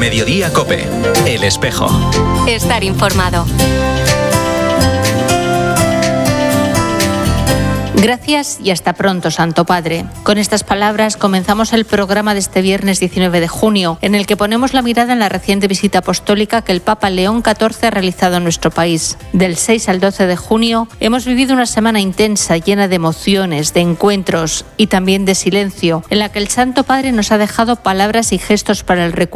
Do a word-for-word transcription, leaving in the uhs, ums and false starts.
Mediodía COPE. El Espejo. Estar informado. Gracias y hasta pronto, Santo Padre. Con estas palabras comenzamos el programa de este viernes diecinueve de junio, en el que ponemos la mirada en la reciente visita apostólica que el Papa León catorce ha realizado en nuestro país. Del seis al doce de junio hemos vivido una semana intensa, llena de emociones, de encuentros y también de silencio, en la que el Santo Padre nos ha dejado palabras y gestos para el recuerdo